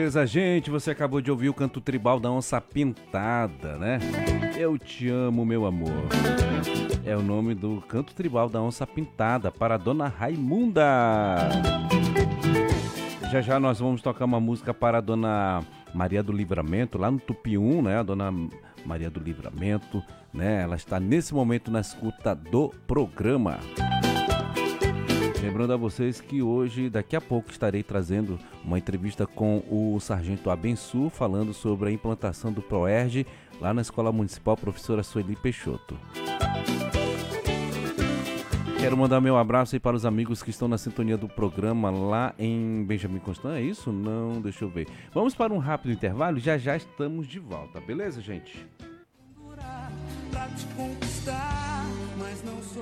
beleza, gente? Você acabou de ouvir o canto tribal da Onça Pintada, né? Eu te amo, meu amor. É o nome do canto tribal da Onça Pintada para a Dona Raimunda. Já já nós vamos tocar uma música para a Dona Maria do Livramento, lá no Tupium, né? A Dona Maria do Livramento, né? Ela está nesse momento na escuta do programa. Lembrando a vocês que hoje, daqui a pouco, estarei trazendo uma entrevista com o Sargento Abençu, falando sobre a implantação do ProERG lá na Escola Municipal Professora Sueli Peixoto. Quero mandar meu abraço aí para os amigos que estão na sintonia do programa lá em Benjamin Constant, é isso? Não, deixa eu ver. Vamos para um rápido intervalo, já já estamos de volta, beleza, gente? Pra te conquistar, mas não sou...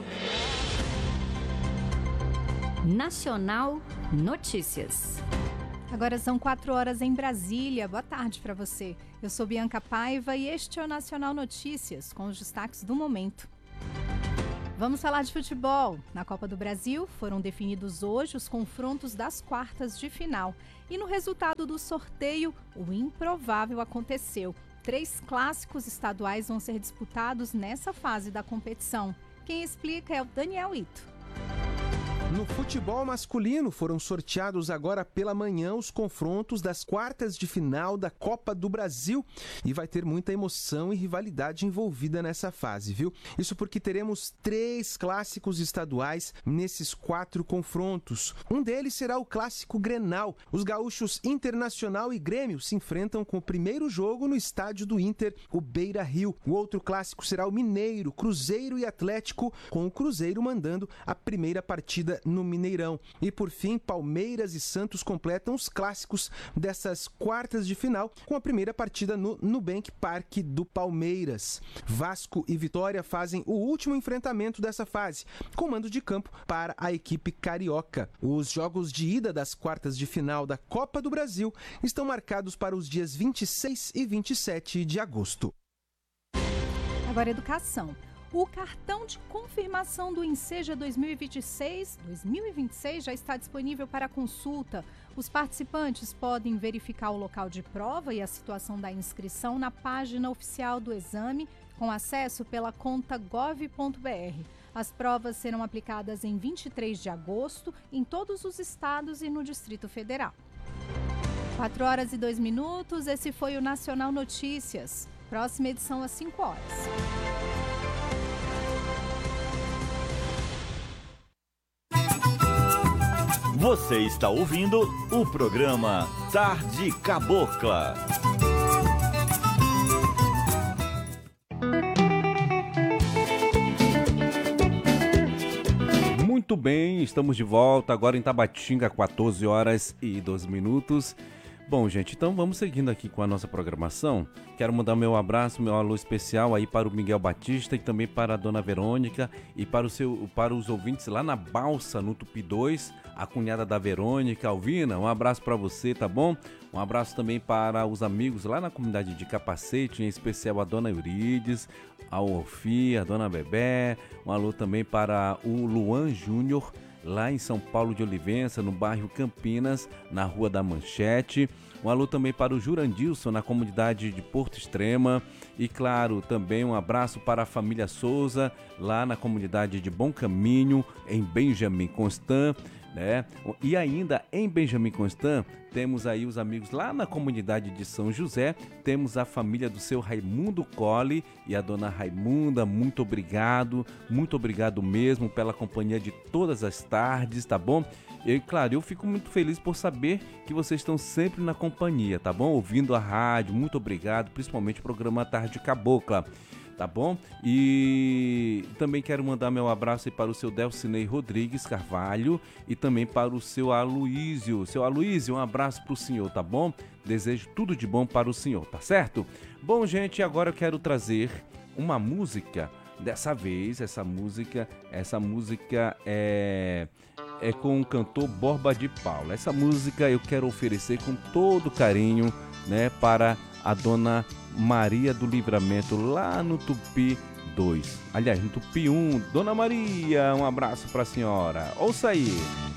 Nacional Notícias. Agora são 4 horas em Brasília. Boa tarde para você. Eu sou Bianca Paiva e este é o Nacional Notícias, com os destaques do momento. Vamos falar de futebol. Na Copa do Brasil, foram definidos hoje os confrontos das quartas de final. E no resultado do sorteio, o improvável aconteceu. 3 clássicos estaduais vão ser disputados nessa fase da competição. Quem explica é o Daniel Ito. No futebol masculino, foram sorteados agora pela manhã os confrontos das quartas de final da Copa do Brasil e vai ter muita emoção e rivalidade envolvida nessa fase, viu? Isso porque teremos 3 clássicos estaduais nesses 4 confrontos. Um deles será o clássico Grenal. Os gaúchos Internacional e Grêmio se enfrentam com o primeiro jogo no estádio do Inter, o Beira-Rio. O outro clássico será o Mineiro, Cruzeiro e Atlético, com o Cruzeiro mandando a primeira partida no Mineirão. E por fim, Palmeiras e Santos completam os clássicos dessas quartas de final com a primeira partida no Nubank Park do Palmeiras. Vasco e Vitória fazem o último enfrentamento dessa fase, com mando de campo para a equipe carioca. Os jogos de ida das quartas de final da Copa do Brasil estão marcados para os dias 26 e 27 de agosto. Agora, educação. O cartão de confirmação do Enseja 2026 já está disponível para consulta. Os participantes podem verificar o local de prova e a situação da inscrição na página oficial do exame, com acesso pela conta gov.br. As provas serão aplicadas em 23 de agosto em todos os estados e no Distrito Federal. 4 horas e 2 minutos, esse foi o Nacional Notícias. Próxima edição às 5 horas. Você está ouvindo o programa Tarde Cabocla. Muito bem, estamos de volta agora em Tabatinga, 14 horas e 12 minutos. Bom, gente, então vamos seguindo aqui com a nossa programação. Quero mandar meu abraço, meu alô especial aí para o Miguel Batista e também para a Dona Verônica e para os ouvintes lá na Balsa, no Tupi 2, a cunhada da Verônica, Alvina, um abraço para você, tá bom? Um abraço também para os amigos lá na comunidade de Capacete, em especial a Dona Eurides, a Orfi, a Dona Bebé, um alô também para o Luan Júnior, lá em São Paulo de Olivença, no bairro Campinas, na Rua da Manchete. Um alô também para o Jurandilson, na comunidade de Porto Extrema. E, claro, também um abraço para a família Souza, lá na comunidade de Bom Caminho, em Benjamin Constant, né? E ainda em Benjamin Constant, temos aí os amigos lá na comunidade de São José, temos a família do seu Raimundo Colli e a dona Raimunda, muito obrigado mesmo pela companhia de todas as tardes, tá bom? E claro, eu fico muito feliz por saber que vocês estão sempre na companhia, tá bom? Ouvindo a rádio, muito obrigado, principalmente o programa Tarde Cabocla. Tá bom? E também quero mandar meu abraço aí para o seu Delcinei Rodrigues Carvalho e também para o seu Aloísio. Seu Aloísio, um abraço para o senhor, tá bom? Desejo tudo de bom para o senhor, tá certo? Bom, gente, agora eu quero trazer uma música. Dessa vez, essa música é com o cantor Borba de Paula. Essa música eu quero oferecer com todo carinho, né, para a dona Maria do Livramento, lá no Tupi 2. Aliás, no Tupi 1. Dona Maria, um abraço para a senhora. Ouça aí.